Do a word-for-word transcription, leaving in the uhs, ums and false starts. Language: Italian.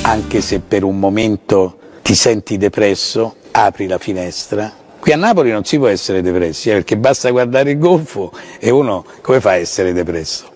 anche se per un momento ti senti depresso, apri la finestra. Qui a Napoli non si può essere depressi, eh, perché basta guardare il golfo e uno come fa a essere depresso?